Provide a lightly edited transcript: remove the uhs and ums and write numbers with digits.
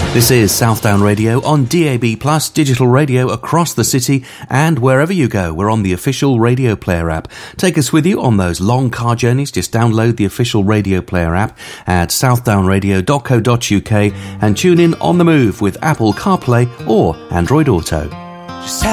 This is Southdown Radio on DAB+, digital radio across the city and wherever you go. We're on the official Radio Player app. Take us with you on those long car journeys. Just download the official Radio Player app at southdownradio.co.uk and tune in on the move with Apple CarPlay or Android Auto.